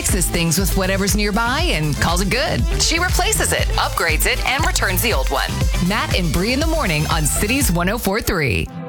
mixes things with whatever's nearby and calls it good. She replaces it, upgrades it, and returns the old one. Matt and Bree in the morning on Cities 104.3.